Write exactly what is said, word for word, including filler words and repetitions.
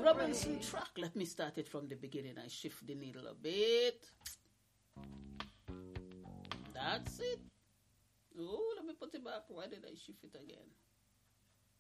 Robinson track. Let me start it from the beginning. I shift the needle a bit. That's it. Oh, let me put it back. Why did I shift it again?